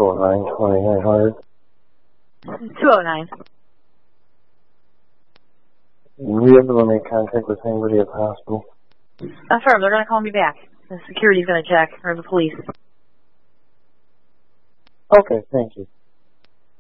209-2900. 209. Were you able to make contact with anybody at the hospital? Affirm, they're going to call me back. The security's going to check, or the police. Okay, thank you.